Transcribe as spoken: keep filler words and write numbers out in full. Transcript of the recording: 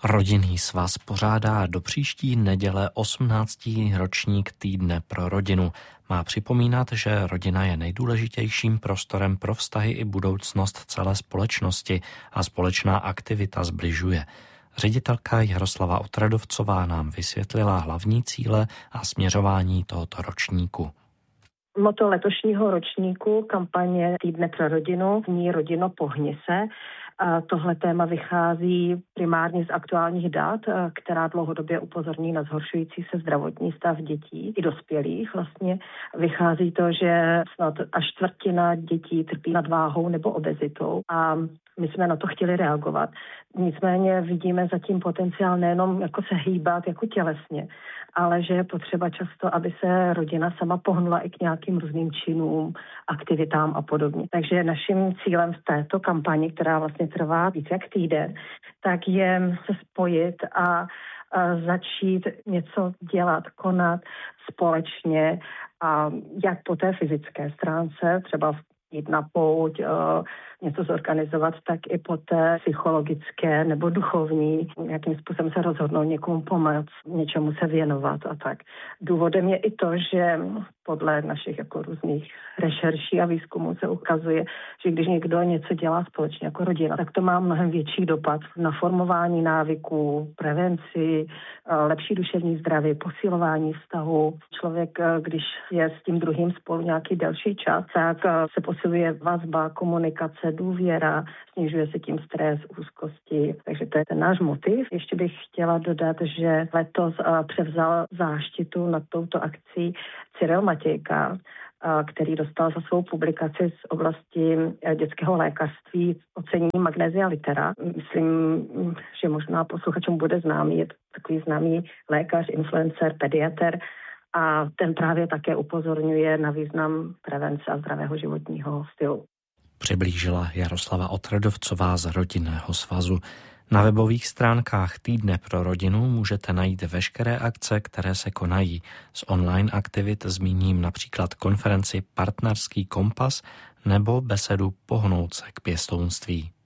Rodinný svaz pořádá do příští neděle osmnáctý ročník Týdne pro rodinu. Má připomínat, že rodina je nejdůležitějším prostorem pro vztahy i budoucnost celé společnosti a společná aktivita zbližuje. Ředitelka Jaroslava Otradovcová nám vysvětlila hlavní cíle a směřování tohoto ročníku. Motto letošního ročníku kampaně Týdne pro rodinu zní Rodino, pohni se. A tohle téma vychází primárně z aktuálních dat, která dlouhodobě upozorní na zhoršující se zdravotní stav dětí i dospělých. Vlastně vychází to, že snad až čtvrtina dětí trpí nadváhou nebo obezitou a my jsme na to chtěli reagovat. Nicméně vidíme zatím potenciál nejenom jako se hýbat jako tělesně, ale že je potřeba často, aby se rodina sama pohnula i k nějakým různým činům, aktivitám a podobně. Takže naším cílem v této kampani, která vlastně trvá víc jak týden, tak je se spojit a, a začít něco dělat, konat společně, a jak po té fyzické stránce, třeba jít na pouť, něco zorganizovat, tak i po té psychologické nebo duchovní, jakým způsobem se rozhodnout někomu pomoct, něčemu se věnovat a tak. Důvodem je i to, že podle našich jako různých rešerší a výzkumů se ukazuje, že když někdo něco dělá společně jako rodina, tak to má mnohem větší dopad na formování návyků, prevenci, lepší duševní zdraví, posilování vztahu. Člověk, když je s tím druhým spolu nějaký delší čas, tak se posiluje vazba, komunikace, důvěra, snižuje se tím stres, úzkosti. Takže to je ten náš motiv. Ještě bych chtěla dodat, že letos převzal záštitu nad touto akcí Cyril Matějka, který dostal za svou publikaci z oblasti dětského lékařství ocenění Magnesia Litera. Myslím, že možná posluchačům bude známý, je to takový známý lékař, influencer, pediatr, a ten právě také upozorňuje na význam prevence a zdravého životního stylu. Přiblížila Jaroslava Otradovcová z Rodinného svazu. Na webových stránkách Týdne pro rodinu můžete najít veškeré akce, které se konají. Z online aktivit zmíním například konferenci Partnerský kompas nebo besedu Pohnout se k pěstounství.